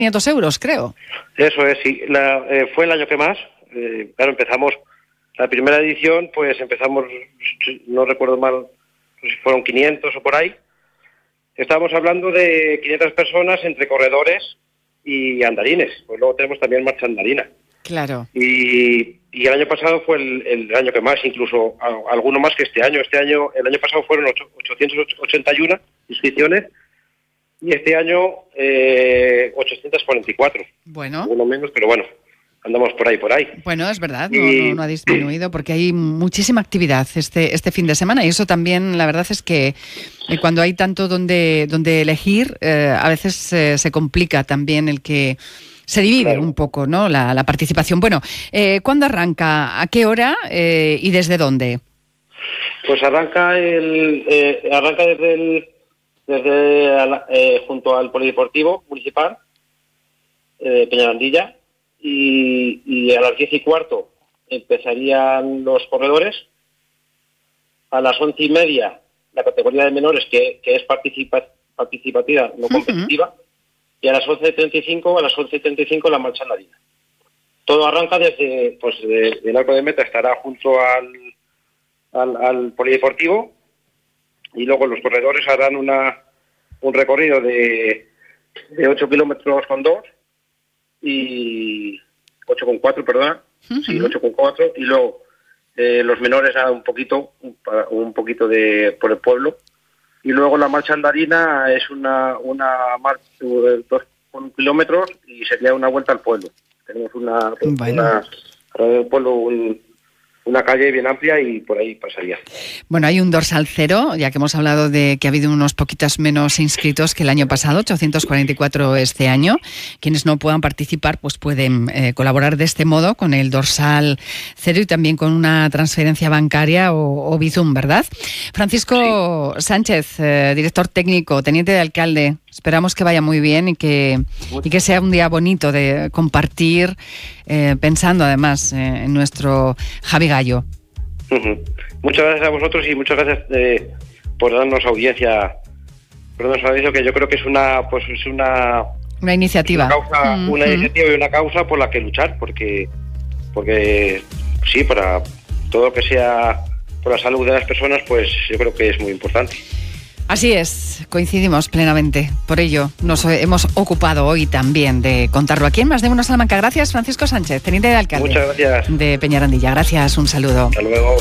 500 euros, creo. Eso es, sí. Fue el año que más. Claro, empezamos, la primera edición, pues empezamos, no recuerdo mal, no sé si fueron 500 o por ahí. Estábamos hablando de 500 personas entre corredores y andarines. Pues luego tenemos también marcha andarina. Claro. Y el año pasado fue el año que más, incluso alguno más que este año. El año pasado fueron 881 inscripciones y este año 844. Bueno. Uno menos, pero bueno, andamos por ahí. Bueno, es verdad, no ha disminuido porque hay muchísima actividad este fin de semana y eso también, la verdad es que cuando hay tanto donde elegir, a veces se complica también el que se divide un poco, ¿no? La participación. Bueno, ¿cuándo arranca? ¿A qué hora? ¿Y desde dónde? Pues arranca desde junto al Polideportivo Municipal de Peñarandilla y a las 10:15 empezarían los corredores. A las 11:30 la categoría de menores que es participativa, no competitiva. Y a las 11:35 la marcha andarina. Todo arranca desde el arco de meta, estará junto al polideportivo y luego los corredores harán un recorrido de 8 kilómetros con 2 y 8,4, perdón. Sí, 8,4 y luego los menores harán un poquito por el pueblo. Y luego la marcha andarina es una marcha de 2 kilómetros y sería una vuelta al pueblo. Tenemos alrededor del pueblo una calle bien amplia y por ahí pasaría. Bueno, hay un dorsal cero, ya que hemos hablado de que ha habido unos poquitos menos inscritos que el año pasado, 844 este año. Quienes no puedan participar pues pueden colaborar de este modo con el dorsal cero y también con una transferencia bancaria o Bizum, ¿verdad? Francisco Sánchez, director técnico, teniente de alcalde, esperamos que vaya muy bien y que sea un día bonito de compartir, pensando además en nuestro Javi Gallo. Muchas gracias a vosotros y muchas gracias por darnos audiencia, que yo creo que es una iniciativa. Una iniciativa y una causa por la que luchar, porque sí, para todo lo que sea por la salud de las personas, pues yo creo que es muy importante. Así es, coincidimos plenamente. Por ello nos hemos ocupado hoy también de contarlo aquí en Más de Uno Salamanca. Gracias, Francisco Sánchez, teniente de alcalde. Muchas gracias. De Peñarandilla. Gracias, un saludo. Hasta luego.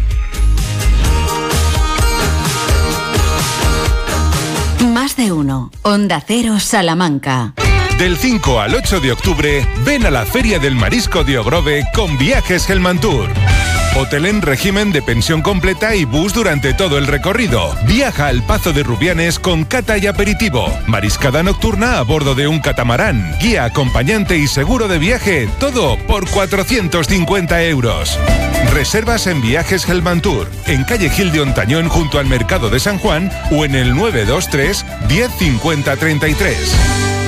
Más de Uno, Onda Cero Salamanca. Del 5 al 8 de octubre, ven a la Feria del Marisco de Ogrove con Viajes Helmantur. Hotel en régimen de pensión completa y bus durante todo el recorrido. Viaja al Pazo de Rubianes con cata y aperitivo. Mariscada nocturna a bordo de un catamarán. Guía, acompañante y seguro de viaje. Todo por 450 euros. Reservas en Viajes Helmantur, en calle Gil de Ontañón junto al Mercado de San Juan o en el 923 10 50 33.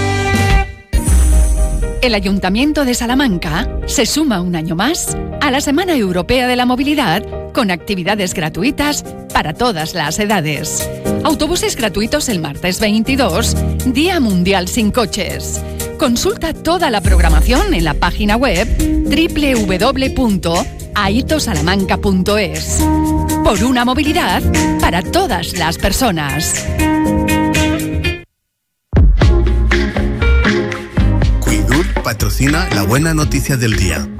El Ayuntamiento de Salamanca se suma un año más a la Semana Europea de la Movilidad con actividades gratuitas para todas las edades. Autobuses gratuitos el martes 22, Día Mundial sin Coches. Consulta toda la programación en la página web www.aitosalamanca.es. Por una movilidad para todas las personas. Patrocina la buena noticia del día.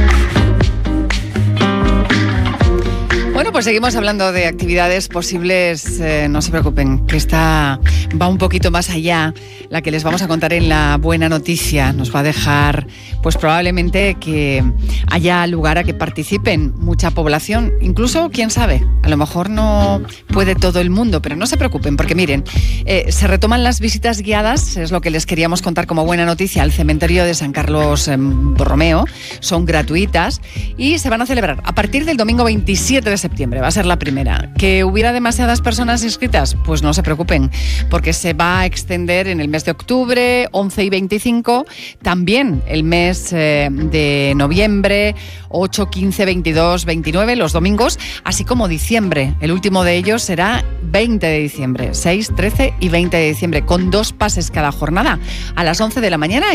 Bueno, pues seguimos hablando de actividades posibles, no se preocupen, que esta va un poquito más allá. La que les vamos a contar en la buena noticia nos va a dejar, pues probablemente que haya lugar a que participen mucha población, incluso, quién sabe, a lo mejor no puede todo el mundo, pero no se preocupen, porque miren, se retoman las visitas guiadas, es lo que les queríamos contar como buena noticia, al cementerio de San Carlos Borromeo, son gratuitas y se van a celebrar a partir del domingo 27 de septiembre, va a ser la primera. ¿Que hubiera demasiadas personas inscritas? Pues no se preocupen, porque se va a extender en el mes de octubre, 11 y 25, también el mes de noviembre, 8, 15, 22, 29, los domingos, así como diciembre. El último de ellos será 20 de diciembre, 6, 13 y 20 de diciembre, con 2 pases cada jornada, a las 11 de la mañana